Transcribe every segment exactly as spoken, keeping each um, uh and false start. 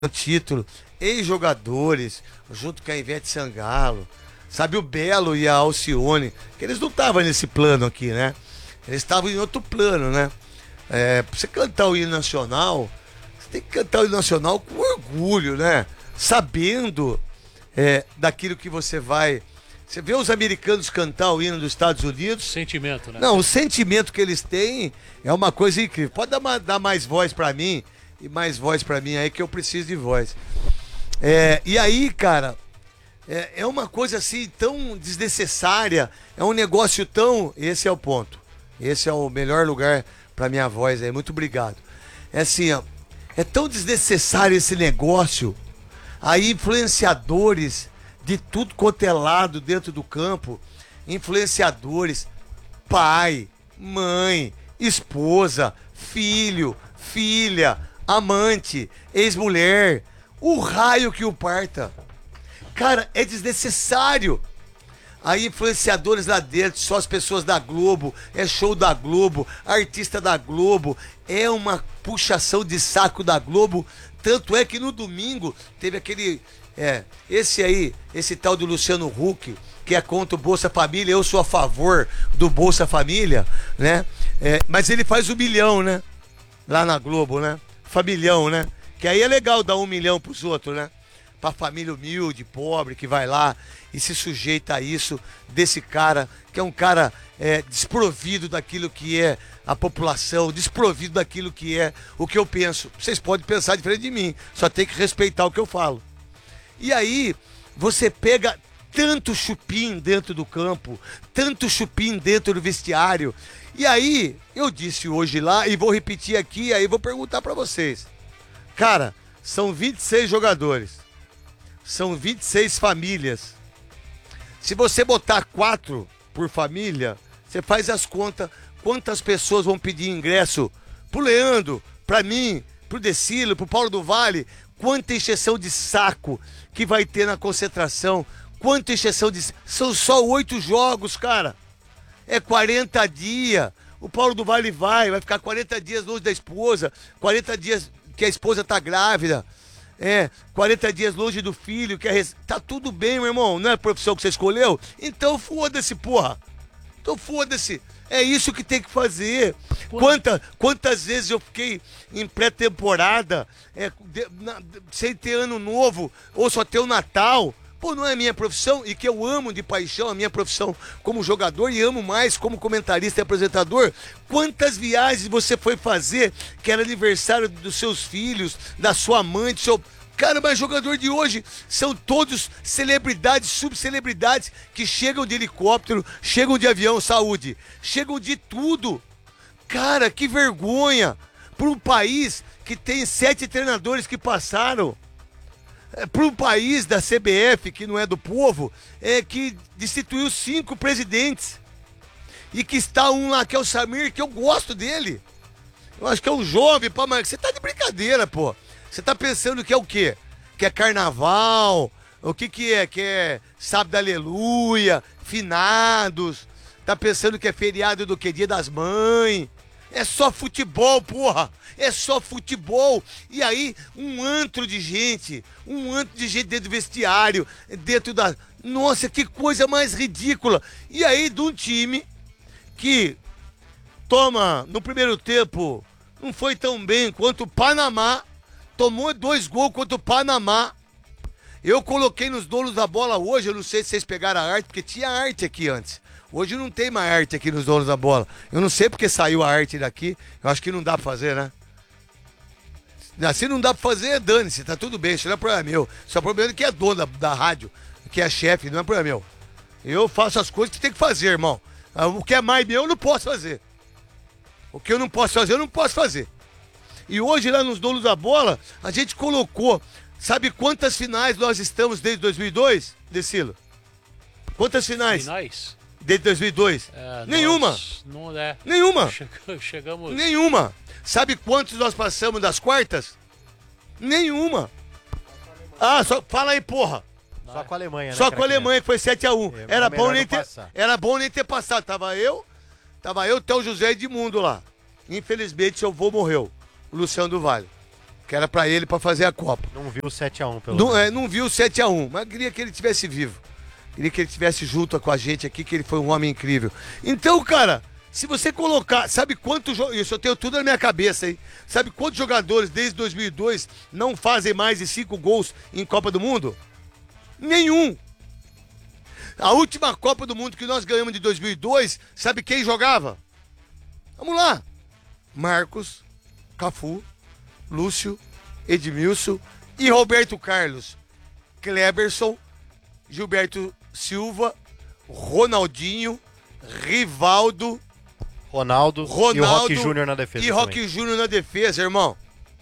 o título, ex-jogadores, junto com a Ivete Sangalo, sabe, o Belo e a Alcione, que eles não estavam nesse plano aqui, né? Eles estavam em outro plano, né? É, pra você cantar o hino nacional, você tem que cantar o hino nacional com orgulho, né? Sabendo é, daquilo que você vai... Você vê os americanos cantar o hino dos Estados Unidos... Sentimento, né? Não, o sentimento que eles têm é uma coisa incrível. Pode dar, uma, dar mais voz pra mim, e mais voz pra mim aí, que eu preciso de voz. É, e aí, cara, é, é uma coisa assim tão desnecessária, é um negócio tão... Esse é o ponto. Esse é o melhor lugar pra minha voz aí. Muito obrigado. É assim, ó, é tão desnecessário esse negócio. Aí influenciadores de tudo quanto é lado dentro do campo, influenciadores, pai, mãe, esposa, filho, filha, amante, ex-mulher, o raio que o parta. Cara, é desnecessário. Aí influenciadores lá dentro, só as pessoas da Globo, é show da Globo, artista da Globo, é uma puxação de saco da Globo. Tanto é que no domingo teve aquele, é, esse aí, esse tal do Luciano Huck, que é contra o Bolsa Família. Eu sou a favor do Bolsa Família, né? É, mas ele faz um milhão, né? Lá na Globo, né? Familhão, né? Que aí é legal dar um milhão pros outros, né? Pra família humilde, pobre, que vai lá e se sujeita a isso, desse cara, que é um cara é, desprovido daquilo que é a população, desprovido daquilo que é o que eu penso. Vocês podem pensar diferente de mim, só tem que respeitar o que eu falo. E aí, você pega tanto chupim dentro do campo, tanto chupim dentro do vestiário. E aí, eu disse hoje lá, e vou repetir aqui, aí vou perguntar pra vocês. Cara, são vinte e seis jogadores, são vinte e seis famílias. Se você botar quatro por família, você faz as contas, quantas pessoas vão pedir ingresso pro Leandro, pra mim, pro Decilo, pro Paulo do Vale, quanta encheção de saco que vai ter na concentração, quanta encheção de... São só oito jogos, cara. É quarenta dias. O Paulo do Vale vai, vai ficar quarenta dias longe da esposa, quarenta dias que a esposa tá grávida, é, quarenta dias longe do filho, que é... Tá tudo bem, meu irmão, não é a profissão que você escolheu? Então foda-se, porra. Então foda-se. É isso que tem que fazer. Quanta, quantas vezes eu fiquei em pré-temporada, é, de, na, sem ter ano novo, ou só ter o Natal. Pô, não é a minha profissão, e que eu amo de paixão a minha profissão como jogador e amo mais como comentarista e apresentador. Quantas viagens você foi fazer que era aniversário dos seus filhos, da sua mãe, do seu... Cara, mas jogador de hoje são todos celebridades, subcelebridades que chegam de helicóptero, chegam de avião, saúde, chegam de tudo. Cara, que vergonha para um país que tem sete treinadores que passaram. É, para um país da C B F, que não é do povo, é, que destituiu cinco presidentes. E que está um lá, que é o Samir, que eu gosto dele. Eu acho que é um jovem, pô, mas você tá de brincadeira, pô. Você tá pensando que é o quê? Que é carnaval? O que que é? Que é sábado aleluia, finados? Tá pensando que é feriado do quê? Dia das Mães? É só futebol, porra! É só futebol! E aí, um antro de gente, um antro de gente dentro do vestiário, dentro da... Nossa, que coisa mais ridícula! E aí, de um time que toma, no primeiro tempo, não foi tão bem quanto o Panamá, tomou dois gols contra o Panamá. Eu coloquei nos donos da bola hoje, eu não sei se vocês pegaram a arte, porque tinha arte aqui antes. Hoje não tem mais arte aqui nos donos da bola. Eu não sei porque saiu a arte daqui, eu acho que não dá pra fazer, né? Se não dá pra fazer, dane-se, tá tudo bem, isso não é problema meu. Só o problema é que é dono da, da rádio, que é chefe, não é problema meu. Eu faço as coisas que tem que fazer, irmão. O que é mais meu, eu não posso fazer. O que eu não posso fazer, eu não posso fazer. E hoje lá nos donos da bola, a gente colocou, sabe quantas finais nós estamos desde dois mil e dois, Decilo? Quantas finais? Finais? Desde dois mil e dois? É, Nenhuma. Nós, não é. Nenhuma. Chegamos... Nenhuma. Sabe quantos nós passamos das quartas? Nenhuma. Ah, só fala aí, porra. Só com a Alemanha, né? Só com a Alemanha, que foi sete a um. Era bom nem ter, era bom nem ter passado. Tava eu, tava eu, Théo José Edmundo lá. Infelizmente, seu avô morreu. O Luciano do Vale. que era pra ele pra fazer a Copa. Não viu o sete a um, pelo Não, menos. é, não viu o sete a um, mas queria que ele tivesse vivo. Queria que ele tivesse junto com a gente aqui, que ele foi um homem incrível. Então, cara, se você colocar, sabe quantos, isso eu tenho tudo na minha cabeça aí, sabe quantos jogadores desde dois mil e dois não fazem mais de cinco gols em Copa do Mundo? Nenhum. A última Copa do Mundo que nós ganhamos de dois mil e dois, sabe quem jogava? Vamos lá. Marcos, Cafu, Lúcio, Edmilson e Roberto Carlos. Kleberson, Gilberto Silva, Ronaldinho, Rivaldo, Ronaldo, Ronaldo e o Roque Júnior na defesa. E Roque Júnior na defesa, irmão.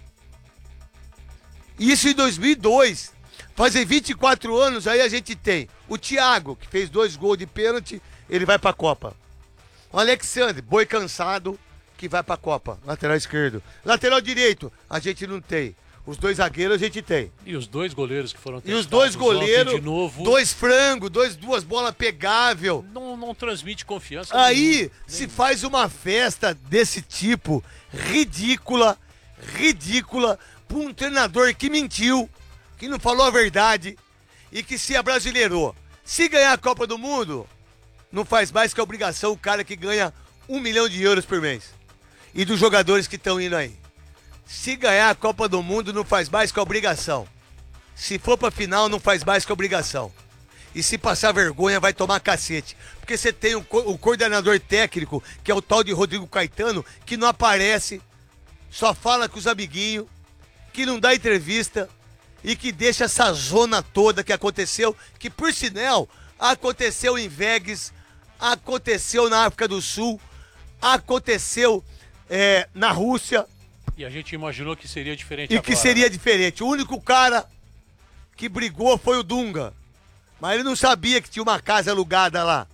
Isso em dois mil e dois. Fazem vinte e quatro anos, aí a gente tem o Thiago, que fez dois gols de pênalti, ele vai pra Copa. O Alexandre, boi cansado, que vai pra Copa. Lateral esquerdo. Lateral direito, a gente não tem. Os dois zagueiros a gente tem. E os dois goleiros que foram E os dois goleiros, de novo, dois frangos, dois, duas bolas pegável. Não, não transmite confiança. Aí nenhum, se nenhum. faz uma festa desse tipo, ridícula, ridícula, pra um treinador que mentiu, que não falou a verdade e que se abrasileirou. Se ganhar a Copa do Mundo, não faz mais que a obrigação o cara que ganha um milhão de euros por mês. E dos jogadores que estão indo aí. Se ganhar a Copa do Mundo, não faz mais que a obrigação. Se for pra final, não faz mais que a obrigação. E se passar vergonha, vai tomar cacete. Porque você tem o, co o coordenador técnico, que é o tal de Rodrigo Caetano, que não aparece, só fala com os amiguinhos, que não dá entrevista e que deixa essa zona toda que aconteceu, que por sinal, aconteceu em Vegas, aconteceu na África do Sul, aconteceu é, na Rússia. E a gente imaginou que seria diferente E agora. que seria diferente. O único cara que brigou foi o Dunga. Mas ele não sabia que tinha uma casa alugada lá.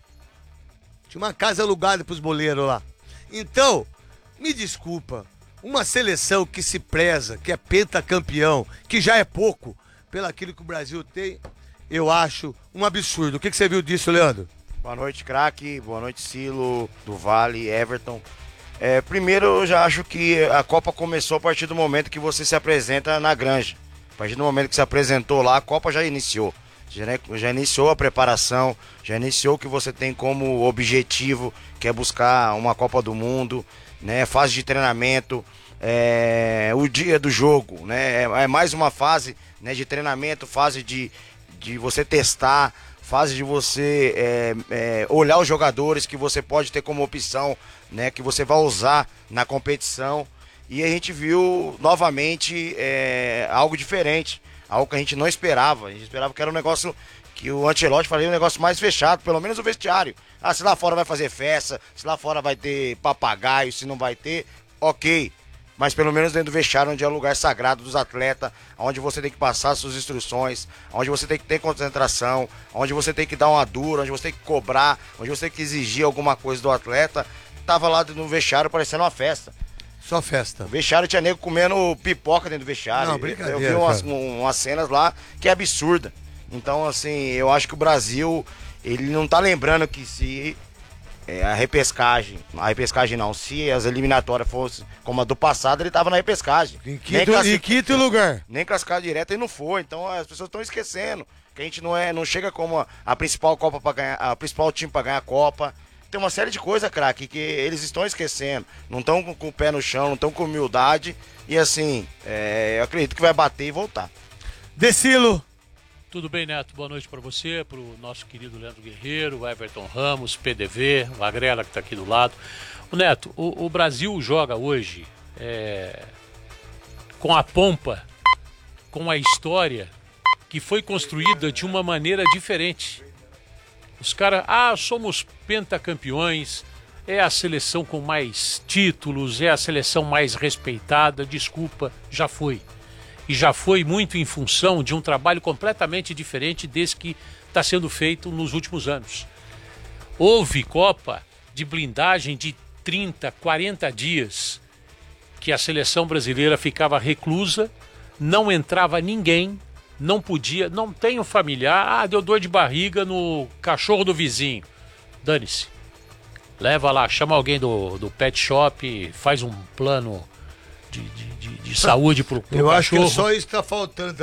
Tinha uma casa alugada pros boleiros lá. Então, me desculpa. Uma seleção que se preza, que é pentacampeão, que já é pouco, pelo aquilo que o Brasil tem, eu acho um absurdo. O que, que você viu disso, Leandro? Boa noite, craque. Boa noite, Silo, do Vale, Everton. É, primeiro, eu já acho que a Copa começou a partir do momento que você se apresenta na granja. A partir do momento que se apresentou lá, a Copa já iniciou. Já, já iniciou a preparação, já iniciou o que você tem como objetivo, que é buscar uma Copa do Mundo, né? Fase de treinamento, é, o dia do jogo, né? É, é mais uma fase, né, de treinamento, fase de, de você testar, fase de você é, é, olhar os jogadores que você pode ter como opção, né, que você vai usar na competição. E a gente viu novamente é, algo diferente, algo que a gente não esperava. A gente esperava que era um negócio que o Ancelotti faria um negócio mais fechado, pelo menos o vestiário. Ah, se lá fora vai fazer festa, se lá fora vai ter papagaio, se não vai ter, ok. Mas pelo menos dentro do vestiário, onde é o lugar sagrado dos atletas, onde você tem que passar suas instruções, onde você tem que ter concentração, onde você tem que dar uma dura, onde você tem que cobrar, onde você tem que exigir alguma coisa do atleta, tava lá no vestiário parecendo uma festa. Só festa. O vestiário tinha nego comendo pipoca dentro do vestiário. Não, brincadeira, eu vi umas, cara. um- umas cenas lá que é absurda. Então, assim, eu acho que o Brasil, ele não tá lembrando que se é, a repescagem, a repescagem não, se as eliminatórias fossem como a do passado, ele tava na repescagem. Em Nem quinto, classi- em quinto lugar. Nem classificado direto e não foi. Então as pessoas estão esquecendo que a gente não é, não chega como a, a principal Copa para ganhar, a principal time para ganhar a Copa. Tem uma série de coisas, craque, que eles estão esquecendo. Não estão com, com o pé no chão, não estão com humildade. E assim, é, eu acredito que vai bater e voltar. Decilo. Tudo bem, Neto? Boa noite para você, para o nosso querido Leandro Guerreiro, o Everton Ramos, P D V, o Agrela que está aqui do lado. O Neto, o, o Brasil joga hoje é, com a pompa, com a história que foi construída de uma maneira diferente. Os caras, ah, somos pentacampeões, é a seleção com mais títulos, é a seleção mais respeitada, desculpa, já foi. E já foi muito em função de um trabalho completamente diferente desse que está sendo feito nos últimos anos. Houve Copa de blindagem de trinta, quarenta dias, que a seleção brasileira ficava reclusa, não entrava ninguém, não podia, não tem um familiar, ah, deu dor de barriga no cachorro do vizinho. Dane-se. Leva lá, chama alguém do, do pet shop, faz um plano de, de, de- de saúde pro, pro Eu acho que cachorro. só isso que tá faltando